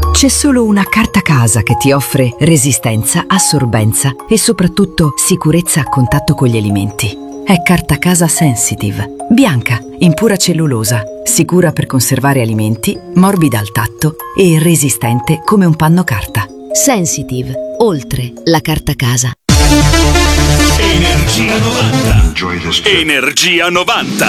C'è solo una carta casa che ti offre resistenza, assorbenza e soprattutto sicurezza a contatto con gli alimenti. È carta casa Sensitive, bianca, in pura cellulosa, sicura per conservare alimenti, morbida al tatto e resistente come un panno carta. Sensitive, oltre la carta casa. Energia 90. Energia 90.